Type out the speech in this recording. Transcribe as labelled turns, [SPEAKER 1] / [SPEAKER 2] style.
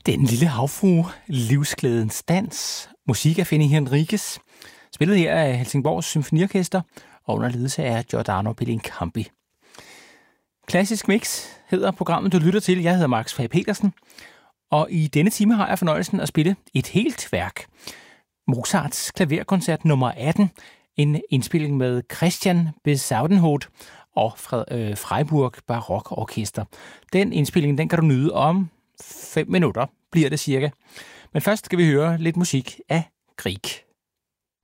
[SPEAKER 1] Den lille havfrue, livsglædens dans, musik af Fanny Henriques, spillet her af Helsingborgs Symfoniorkester og under ledelse af Giordano Bellincampi. Klassisk Mix hedder programmet, du lytter til. Jeg hedder Max Fage Petersen, og i denne time har jeg fornøjelsen at spille et helt værk. Mozarts klaverkoncert nummer 18, en indspilling med Christian Bezuidenhout og Freiburg Barokorkester. Den indspilling, den kan du nyde om 5 minutter, bliver det cirka. Men først skal vi høre lidt musik af Grieg.